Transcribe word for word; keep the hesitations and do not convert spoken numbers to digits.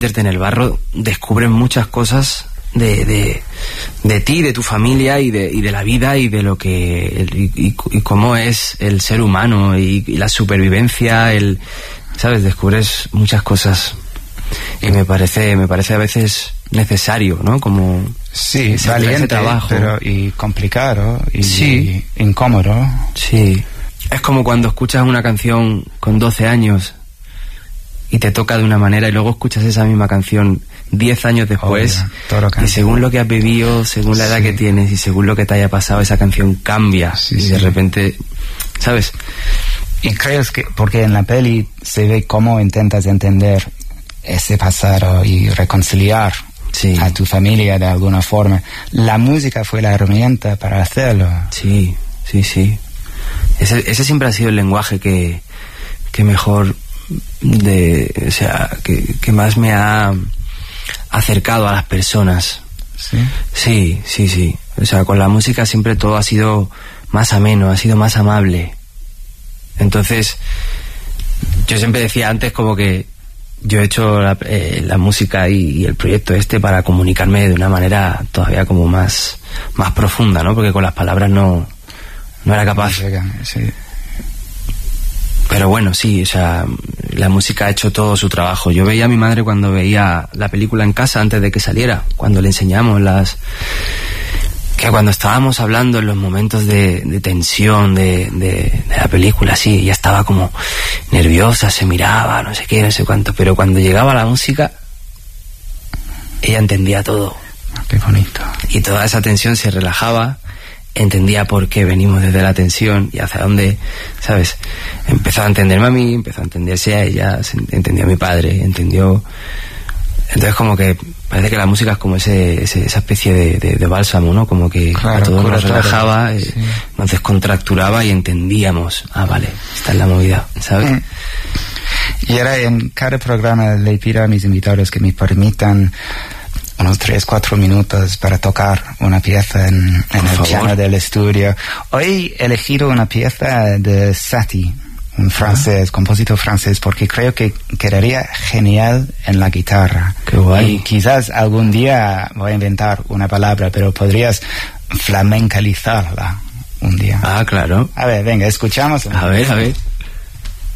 Desde En el barro descubres muchas cosas de, de, de ti, de tu familia y de, y de la vida y de lo que y, y, y cómo es el ser humano y, y la supervivencia, el, ¿sabes? Descubres muchas cosas y me parece me parece a veces necesario, ¿no? Como sí, valiente, trabajo. Pero y complicado y, sí. y incómodo. Sí. Es como cuando escuchas una canción con doce años y te toca de una manera y luego escuchas esa misma canción diez años después. Obvio, y según lo que has vivido, según la edad sí. que tienes y según lo que te haya pasado, esa canción cambia sí, y de sí. repente, ¿sabes? Y crees que, porque en la peli se ve cómo intentas entender ese pasado y reconciliar sí. a tu familia de alguna forma. La música fue la herramienta para hacerlo. Sí, sí, sí. Ese, ese siempre ha sido el lenguaje que, que mejor de, o sea, que, que más me ha acercado a las personas. ¿Sí? Sí, sí, sí. O sea, con la música siempre todo ha sido más ameno, ha sido más amable. Entonces, yo siempre decía antes como que yo he hecho la, eh, la música y, y el proyecto este para comunicarme de una manera todavía como más, más profunda, ¿no? Porque con las palabras no, no era capaz. Sí. Pero bueno, sí, o sea, la música ha hecho todo su trabajo. Yo veía a mi madre cuando veía la película en casa antes de que saliera, cuando le enseñamos las... que cuando estábamos hablando en los momentos de, de tensión de, de, de la película, sí, ella estaba como nerviosa, se miraba, no sé qué, no sé cuánto, pero cuando llegaba la música, ella entendía todo. Qué bonito. Y toda esa tensión se relajaba, entendía por qué venimos desde la tensión y hacia dónde, ¿sabes? Empezó a entenderme a mí, empezó a entenderse a ella, entendió a mi padre, entendió... Entonces como que parece que la música es como ese, ese esa especie de, de, de bálsamo, ¿no? Como que claro, a todos nos relajaba, claro. eh, sí. nos descontracturaba y entendíamos, ah, vale, esta es la movida, ¿sabes? Mm. Y ahora en cada programa le pido a mis invitados que me permitan unos tres, cuatro minutos para tocar una pieza en, en el favor. piano del estudio. Hoy he elegido una pieza de Satie, un francés, uh-huh. compositor francés, porque creo que quedaría genial en la guitarra. Qué guay. Y quizás algún día voy a inventar una palabra, pero podrías flamencalizarla un día. Ah, claro. A ver, venga, escuchamos. A ver, a ver.